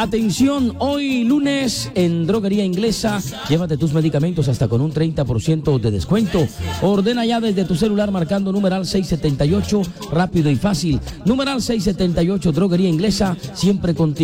Atención, hoy lunes en Droguería Inglesa, llévate tus medicamentos hasta con un 30% de descuento. Ordena ya desde tu celular marcando numeral 678, rápido y fácil. Numeral 678, Droguería Inglesa, siempre contigo.